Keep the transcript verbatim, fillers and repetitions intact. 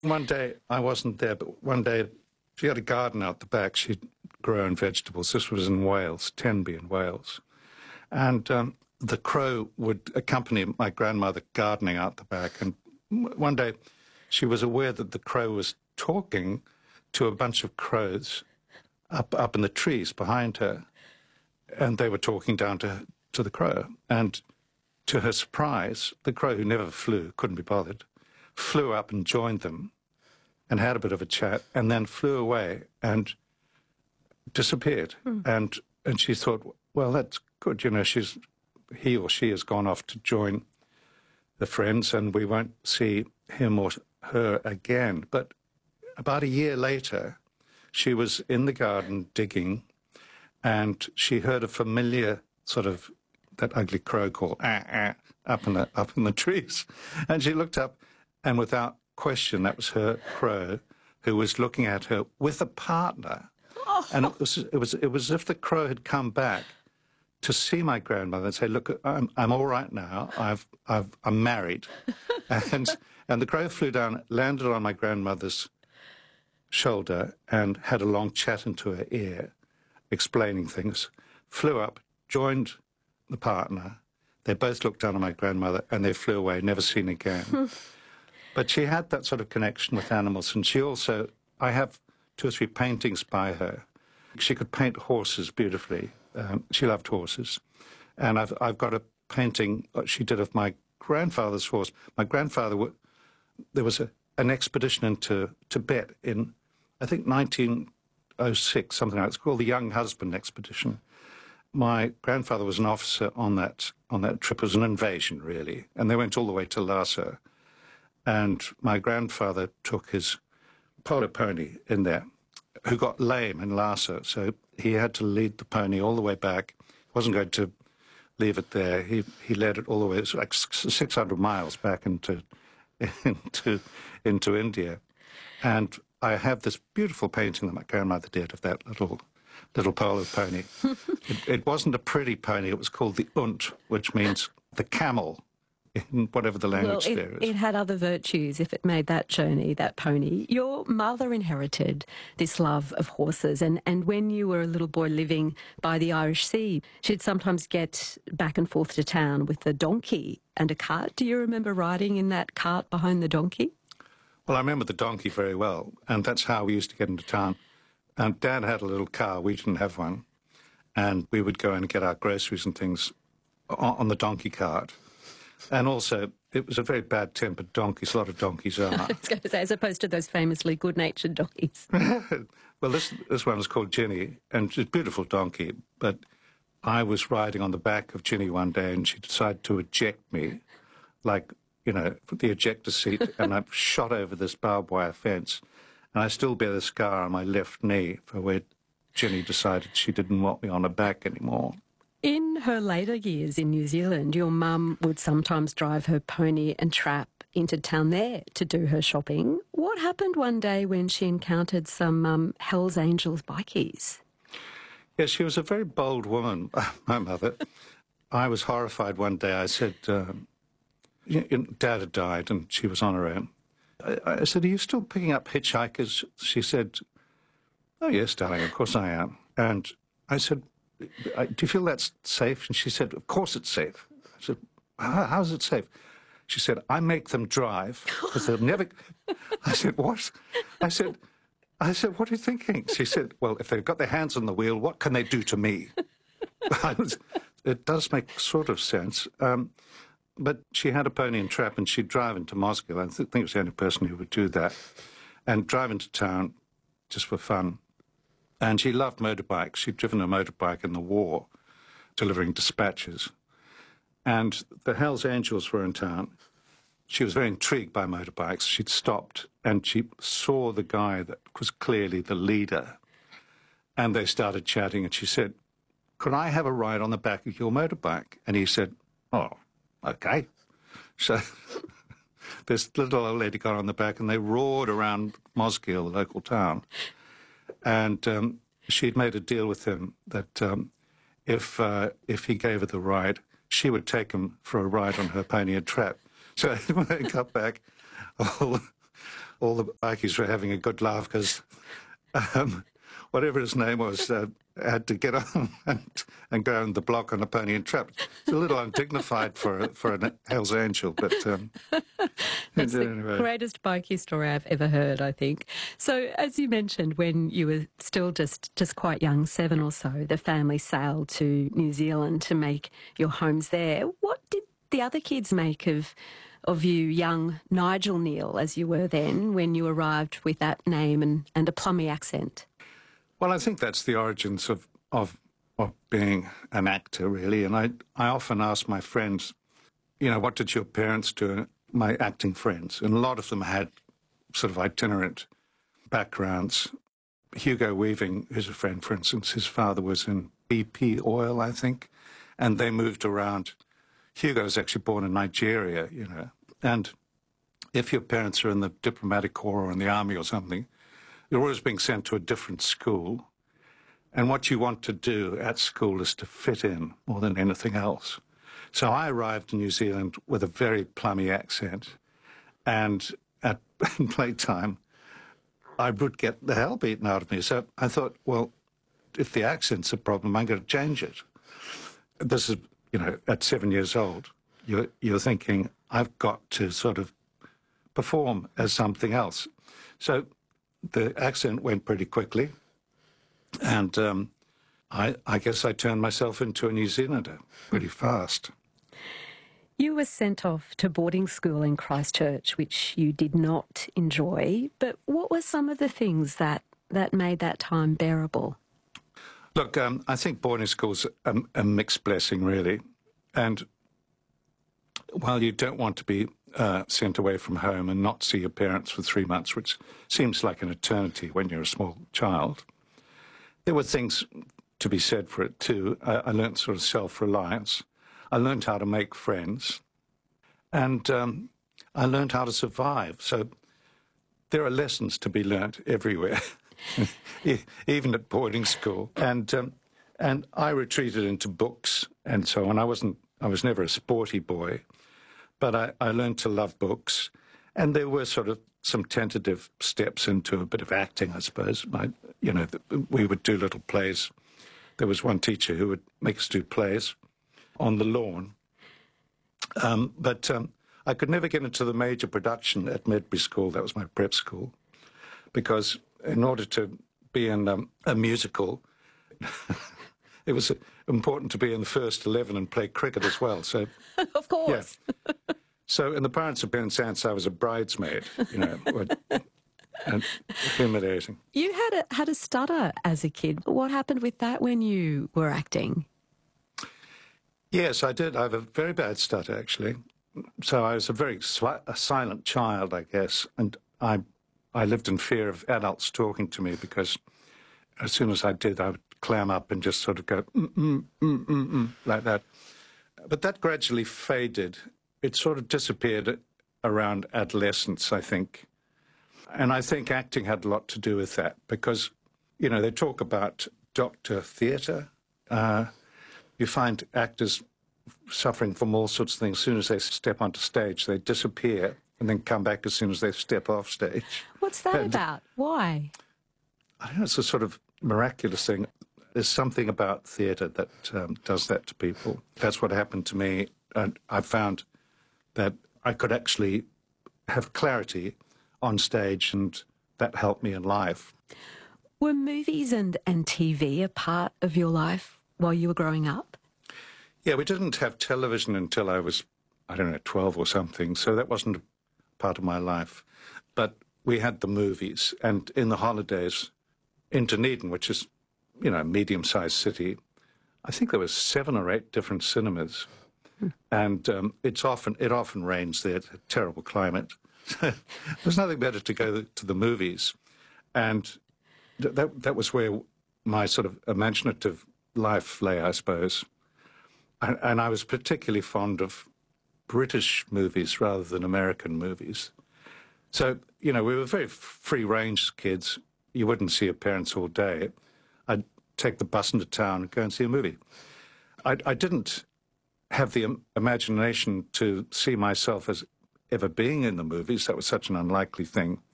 One day, I wasn't there, but one day she had a garden out the back. She'd grown vegetables. This was in Wales, Tenby in Wales. And um, the crow would accompany my grandmother gardening out the back. And one day she was aware that the crow was talking to a bunch of crows up, up in the trees behind her. And they were talking down to, to the crow. And to her surprise, the crow, who never flew, couldn't be bothered, flew up and joined them and had a bit of a chat and then flew away and disappeared. Mm. And and she thought, well, that's good. You know, she's he or she has gone off to join the friends and we won't see him or her again. But about a year later, she was in the garden digging and she heard a familiar sort of, that ugly crow call, ah, ah, up in the, up in the trees. And she looked up and without question, that was her crow who was looking at her with a partner. Oh. And it was, it was, it was as if the crow had come back to see my grandmother and say, look, I'm, I'm all right now. I've, I've, I'm married. and, and the crow flew down, landed on my grandmother's shoulder and had a long chat into her ear, explaining things, flew up, joined the partner. They both looked down on my grandmother and they flew away, never seen again. But she had that sort of connection with animals. And she also, I have two or three paintings by her. She could paint horses beautifully. Um, she loved horses. And I've, I've got a painting she did of my grandfather's horse. My grandfather, there was a, an expedition into Tibet in, I think, nineteen oh six, something like that. It's called the Young Husband Expedition. My grandfather was an officer on that, on that trip. It was an invasion, really. And they went all the way to Lhasa. And my grandfather took his polo pony in there, who got lame in Lhasa. So he had to lead the pony all the way back. He wasn't going to leave it there. He he led it all the way, it was like six hundred miles back into, into, into India. And I have this beautiful painting that my grandmother did of that little little polo pony. it, it wasn't a pretty pony. It was called the Unt, which means the camel, in whatever the language well, it, there is. It had other virtues if it made that journey, that pony. Your mother inherited this love of horses, and, and when you were a little boy living by the Irish Sea, she'd sometimes get back and forth to town with a donkey and a cart. Do you remember riding in that cart behind the donkey? Well, I remember the donkey very well, and that's how we used to get into town. And Dad had a little car, we didn't have one, and we would go and get our groceries and things on, on the donkey cart. And also, it was a very bad-tempered donkey. A lot of donkeys are. I was going to say, as opposed to those famously good-natured donkeys. Well, this this one was called Ginny, and she's a beautiful donkey. But I was riding on the back of Ginny one day, and she decided to eject me, like, you know, the ejector seat, and I shot over this barbed wire fence. And I still bear the scar on my left knee for where Ginny decided she didn't want me on her back anymore. In her later years in New Zealand, your mum would sometimes drive her pony and trap into town there to do her shopping. What happened one day when she encountered some um, Hells Angels bikies? Yes, she was a very bold woman, my mother. I was horrified one day. I said, um, you know, Dad had died and she was on her own. I, I said, are you still picking up hitchhikers? She said, oh, yes, darling, of course I am. And I said, do you feel that's safe? And she said, of course it's safe. I said, how is it safe? She said, I make them drive because they'll never... I said, what? I said, I said, what are you thinking? She said, well, if they've got their hands on the wheel, what can they do to me? It does make sort of sense. Um, but she had a pony and trap and she'd drive into Moscow. I think it was the only person who would do that. And drive into town just for fun. And she loved motorbikes. She'd driven a motorbike in the war, delivering dispatches. And the Hells Angels were in town. She was very intrigued by motorbikes. She'd stopped and she saw the guy that was clearly the leader. And they started chatting and she said, could I have a ride on the back of your motorbike? And he said, oh, okay. So this little old lady got on the back and they roared around Mosgiel, the local town. And um, she'd made a deal with him that um, if uh, if he gave her the ride, she would take him for a ride on her pony and trap. So when they got back, all, all the bikies were having a good laugh because um, whatever his name was uh, had to get on and, and go around the block on a pony and trap. It's a little undignified for for a Hell's Angel, but um, that's anyway. the greatest bikie story I've ever heard, I think. So, as you mentioned, when you were still just just quite young, seven or so, the family sailed to New Zealand to make your homes there. What did the other kids make of of you, young Nigel Neal, as you were then, when you arrived with that name and, and a plummy accent? Well, I think that's the origins of, of of being an actor, really. And I, I often ask my friends, you know, what did your parents do? My acting friends. And a lot of them had sort of itinerant backgrounds. Hugo Weaving, who's a friend, for instance, his father was in B P Oil, I think, and they moved around. Hugo was actually born in Nigeria, you know. And if your parents are in the diplomatic corps or in the army or something, you're always being sent to a different school. And what you want to do at school is to fit in more than anything else. So I arrived in New Zealand with a very plummy accent. And at playtime, I would get the hell beaten out of me. So I thought, well, if the accent's a problem, I'm going to change it. This is, you know, at seven years old, you're, you're thinking, I've got to sort of perform as something else. So the accent went pretty quickly, and um, I, I guess I turned myself into a New Zealander pretty fast. You were sent off to boarding school in Christchurch, which you did not enjoy, but what were some of the things that, that made that time bearable? Look, um, I think boarding school's a, a mixed blessing, really, and while you don't want to be Uh, sent away from home and not see your parents for three months, which seems like an eternity when you're a small child. There were things to be said for it too. I, I learned sort of self-reliance. I learned how to make friends. And um, I learned how to survive. So there are lessons to be learnt everywhere, even at boarding school. And um, and I retreated into books and so on. I wasn't, I was never a sporty boy. But I, I learned to love books, and there were sort of some tentative steps into a bit of acting, I suppose. I, you know, we would do little plays. There was one teacher who would make us do plays on the lawn. Um, but um, I could never get into the major production at Medbury School. That was my prep school, because in order to be in um, a musical, it was important to be in the first eleven and play cricket as well. So, of course. Yeah. So, and the parents had been since I was a bridesmaid, you know, and intimidating. You had a, had a stutter as a kid. What happened with that when you were acting? Yes, I did. I have a very bad stutter, actually. So I was a very sli- a silent child, I guess, and I I lived in fear of adults talking to me, because as soon as I did, I would clam up and just sort of go, mm, mm, mm, mm, mm, like that. But that gradually faded. It sort of disappeared around adolescence, I think. And I think acting had a lot to do with that, because, you know, they talk about doctor theatre. Uh, you find actors suffering from all sorts of things. As soon as they step onto stage, they disappear and then come back as soon as they step off stage. What's that and, about? Why? I don't know, it's a sort of miraculous thing. There's something about theatre that um, does that to people. That's what happened to me. And I found that I could actually have clarity on stage, and that helped me in life. Were movies and, and T V a part of your life while you were growing up? Yeah, we didn't have television until I was, I don't know, twelve or something, so that wasn't a part of my life. But we had the movies, and in the holidays in Dunedin, which is, you know, a medium-sized city, I think there was seven or eight different cinemas. Hmm. And um, it's often it often rains there. It's a terrible climate. There's nothing better to go to the movies. And th- that that was where my sort of imaginative life lay, I suppose. And, and I was particularly fond of British movies rather than American movies. So, you know, we were very free-range kids. You wouldn't see your parents all day. I'd take the bus into town and go and see a movie. I, I didn't have the im- imagination to see myself as ever being in the movies. That was such an unlikely thing.